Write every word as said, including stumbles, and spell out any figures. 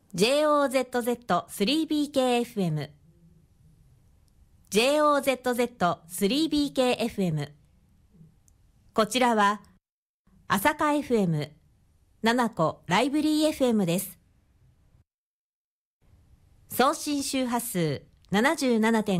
ジェイオーゼットゼットスリービーケーエフエム ジェイオーゼットゼットスリービーケーエフエム こちらは朝霞 エフエム、ななこライブリー エフエム です。送信周波数 ななじゅうななてん